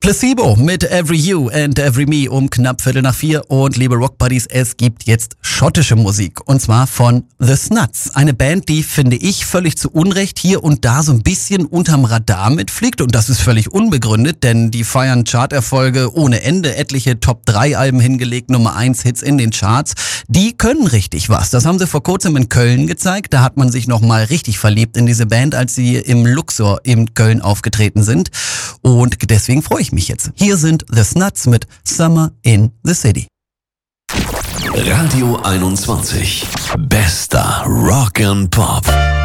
Placebo mit Every You and Every Me um knapp 3:45 und liebe Rock Buddies, es gibt jetzt schottische Musik und zwar von The Snuts. Eine Band, die, finde ich, völlig zu Unrecht hier und da so ein bisschen unterm Radar mitfliegt und das ist völlig unbegründet, denn die feiern Charterfolge ohne Ende, etliche Top-3-Alben hingelegt, Nummer 1 Hits in den Charts. Die können richtig was. Das haben sie vor kurzem in Köln gezeigt. Da hat man sich nochmal richtig verliebt in diese Band, als sie im Luxor in Köln aufgetreten sind und deswegen freue ich mich jetzt. Hier sind The Snuts mit Summer in the City. Radio 21. Bester Rock and Pop.